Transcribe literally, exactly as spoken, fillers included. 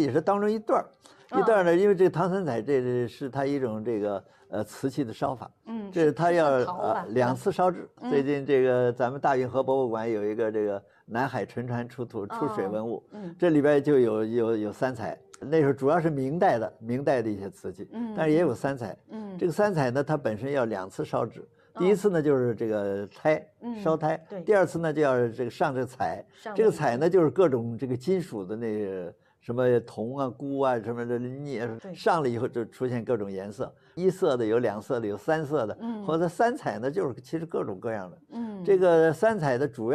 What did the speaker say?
也是当中一段一段呢，因为这个唐三彩这是它一种这个呃瓷器的烧法，嗯，这是它要呃两次烧制。最近这个咱们大运河博物馆有一个这个南海沉船出土出水文物，嗯，这里边就有有有三彩。那时候主要是明代的明代的一些瓷器，嗯，但是也有三彩，嗯，这个三彩呢，它本身要两次烧制。第一次呢就是这个胎烧胎，对。第二次呢就要这个上这个彩，这个彩呢就是各种这个金属的那个什么铜啊、钴啊什么的镍，上了以后就出现各种颜色，一色的有两色的有三色的，嗯，或者三彩呢就是其实各种各样的，嗯，这个三彩的主要。